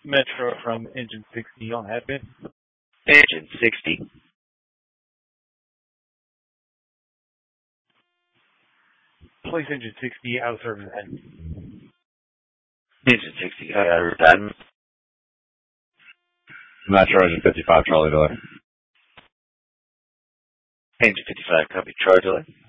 Metro from Engine 60 on Hatbit. Engine 60. Place Engine 60 out of service at Engine 60, out of service. Metro Engine 55, Charlie delay. Engine 55, copy, Charlie delay.